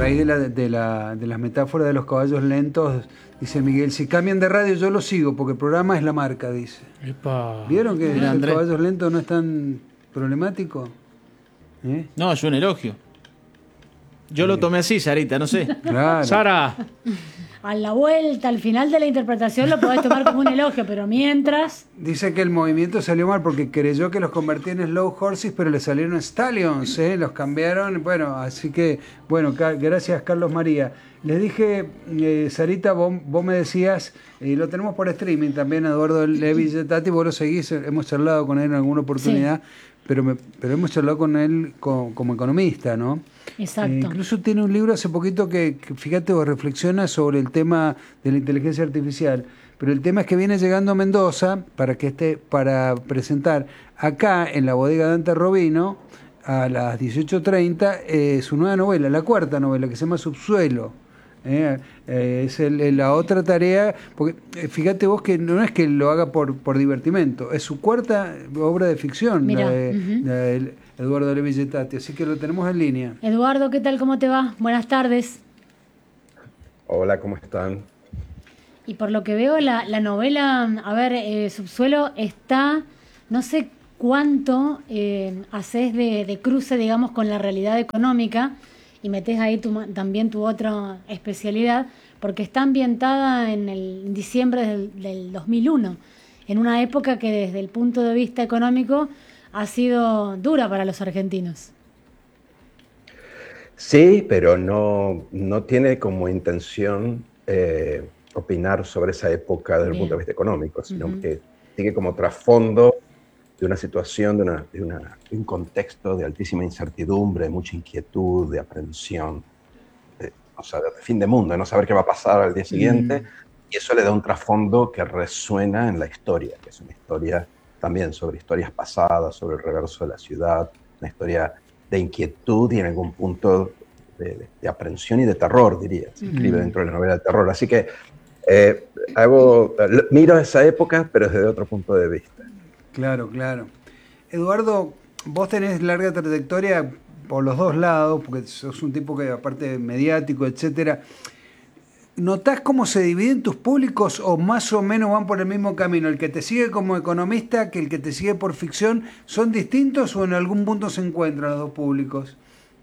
raíz de las metáforas de los caballos lentos, dice Miguel, si cambian de radio yo lo sigo, porque el programa es la marca, dice. Epa. ¿Vieron que Mira, los Andrés. caballos lentos no es tan problemático? No, yo un elogio. Yo lo tomé así, Sarita, no sé. Claro. Sara. A la vuelta, al final de la interpretación lo podés tomar como un elogio, pero mientras... Dice que el movimiento salió mal porque creyó que los convertía en slow horses, pero le salieron stallions, los cambiaron. Bueno, así que, bueno, gracias Carlos María. Les dije, Sarita, vos me decías, lo tenemos por streaming también, Eduardo Levi Getati, vos lo seguís, hemos charlado con él en alguna oportunidad, sí. pero hemos charlado con él como economista, ¿no? Exacto. Incluso tiene un libro hace poquito que fíjate, vos reflexiona sobre el tema de la inteligencia artificial. Pero el tema es que viene llegando a Mendoza para presentar acá en la bodega Dante Robino a las 18:30 su nueva novela, la cuarta novela, que se llama Subsuelo. Es la otra tarea, porque fíjate vos que no es que lo haga por divertimento, es su cuarta obra de ficción, de Eduardo Levi Getati, así que lo tenemos en línea. Eduardo, ¿qué tal? ¿Cómo te va? Buenas tardes. Hola, ¿cómo están? Y por lo que veo, la novela, a ver, Subsuelo está, no sé cuánto haces de cruce, digamos, con la realidad económica, y metés ahí también tu otra especialidad, porque está ambientada en diciembre del 2001, en una época que desde el punto de vista económico ha sido dura para los argentinos. Sí, pero no tiene como intención opinar sobre esa época desde el punto de vista económico, sino que sigue como trasfondo de una situación, de un contexto de altísima incertidumbre, de mucha inquietud, de aprensión, de fin de mundo, de no saber qué va a pasar al día siguiente, y eso le da un trasfondo que resuena en la historia, que es una historia también sobre historias pasadas, sobre el reverso de la ciudad, una historia de inquietud y en algún punto de aprensión y de terror, diría. Se escribe dentro de la novela de terror. Así que miro esa época, pero desde otro punto de vista. Claro, claro. Eduardo, vos tenés larga trayectoria por los dos lados, porque sos un tipo que aparte mediático, etcétera. ¿Notás cómo se dividen tus públicos o más o menos van por el mismo camino? ¿El que te sigue como economista que el que te sigue por ficción son distintos o en algún punto se encuentran los dos públicos?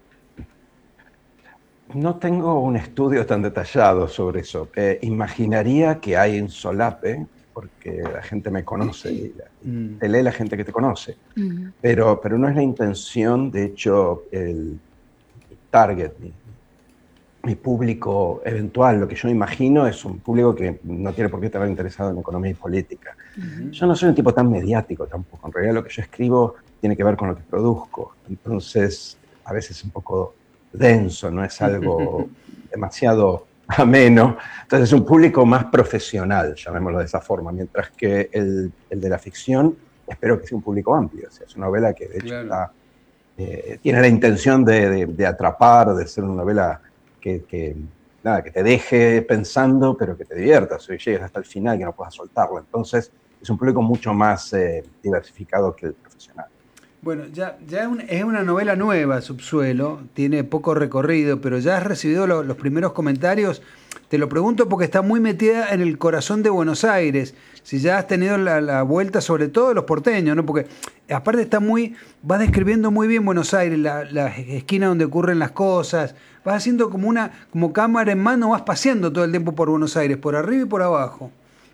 No tengo un estudio tan detallado sobre eso. Imaginaría que hay un solape, porque la gente me conoce y te lee la gente que te conoce. Pero no es la intención, de hecho, el target, mi público eventual, lo que yo imagino es un público que no tiene por qué estar interesado en economía y política. Yo no soy un tipo tan mediático tampoco. En realidad lo que yo escribo tiene que ver con lo que produzco. Entonces, a veces es un poco denso, no es algo demasiado ameno. Entonces es un público más profesional, llamémoslo de esa forma, mientras que el de la ficción espero que sea un público amplio. O sea, es una novela que de hecho tiene la intención de atrapar, de ser una novela que te deje pensando, pero que te diviertas, y llegues hasta el final, que no puedas soltarlo. Entonces, es un público mucho más diversificado que el profesional. Bueno, es una novela nueva, Subsuelo, tiene poco recorrido, pero ya has recibido los primeros comentarios. Te lo pregunto porque está muy metida en el corazón de Buenos Aires. Si ya has tenido la vuelta, sobre todo de los porteños, ¿no? Porque aparte vas describiendo muy bien Buenos Aires, la esquina donde ocurren las cosas. Vas haciendo como cámara en mano, vas paseando todo el tiempo por Buenos Aires, por arriba y por abajo.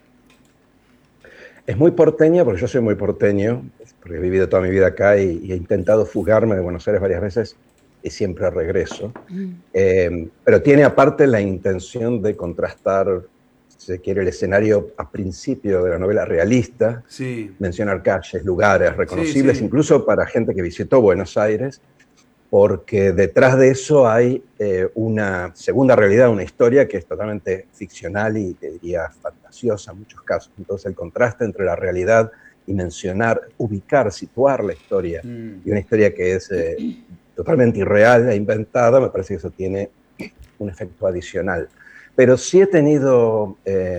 Es muy porteña, porque yo soy muy porteño, porque he vivido toda mi vida acá y he intentado fugarme de Buenos Aires varias veces y siempre regreso. Pero tiene aparte la intención de contrastar, si se quiere, el escenario a principio de la novela realista, mencionar calles, lugares reconocibles, incluso para gente que visitó Buenos Aires, porque detrás de eso hay una segunda realidad, una historia que es totalmente ficcional y te diría fantasiosa en muchos casos. Entonces el contraste entre la realidad y ubicar, situar la historia, y una historia que es totalmente irreal e inventada, me parece que eso tiene un efecto adicional. Pero sí he tenido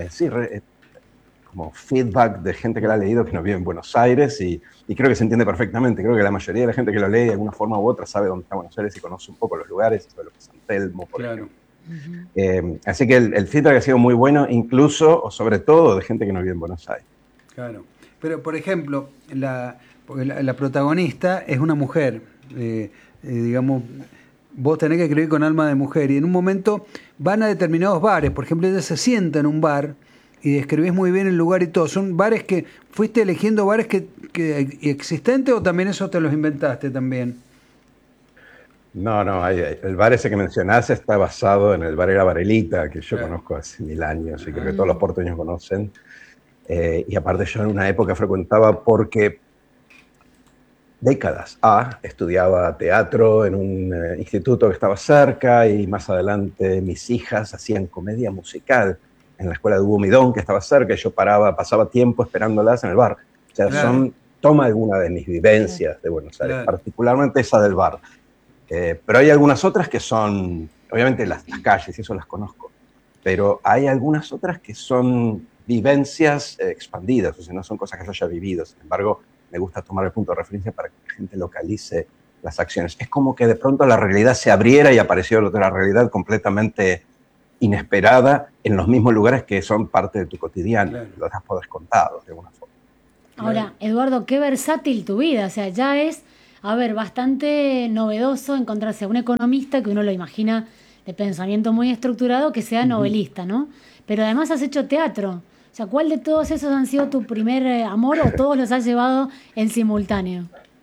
como feedback de gente que la ha leído que no vive en Buenos Aires y creo que se entiende perfectamente. Creo que la mayoría de la gente que lo lee de alguna forma u otra sabe dónde está Buenos Aires y conoce un poco los lugares y sabe lo que son. Telmo, por ejemplo. Así que el feedback ha sido muy bueno, incluso o sobre todo de gente que no vive en Buenos Aires. Claro. Pero, por ejemplo, la protagonista es una mujer, digamos, vos tenés que escribir con alma de mujer, y en un momento van a determinados bares, por ejemplo, ella se sienta en un bar y describís muy bien el lugar y todo. ¿Son bares que fuiste eligiendo bares que existentes o también eso te los inventaste también? No, el bar ese que mencionaste está basado en el bar La Varelita, que yo conozco hace 1000 años y creo que todos los porteños conocen. Y aparte yo en una época frecuentaba porque décadas estudiaba teatro en un instituto que estaba cerca y más adelante mis hijas hacían comedia musical en la escuela de Hugo Midón, que estaba cerca, y yo pasaba tiempo esperándolas en el bar. O sea, toma alguna de mis vivencias de Buenos Aires, particularmente esa del bar. Pero hay algunas otras que son, obviamente las calles, y eso las conozco, pero hay algunas otras que son vivencias expandidas, o sea, no son cosas que yo haya vivido. Sin embargo, me gusta tomar el punto de referencia para que la gente localice las acciones. Es como que de pronto la realidad se abriera y apareció otra realidad completamente inesperada en los mismos lugares que son parte de tu cotidiano. Los das por descontados de alguna forma. Ahora, Eduardo, qué versátil tu vida. O sea, ya es, bastante novedoso encontrarse a un economista que uno lo imagina de pensamiento muy estructurado, que sea novelista, ¿no? Pero además has hecho teatro. O sea, ¿cuál de todos esos han sido tu primer amor o todos los has llevado en simultáneo?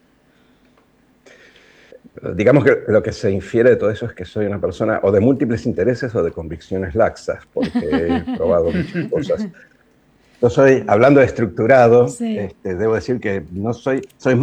Digamos que lo que se infiere de todo eso es que soy una persona o de múltiples intereses o de convicciones laxas, porque he probado muchas cosas. Yo soy, hablando de estructurado, debo decir que no soy más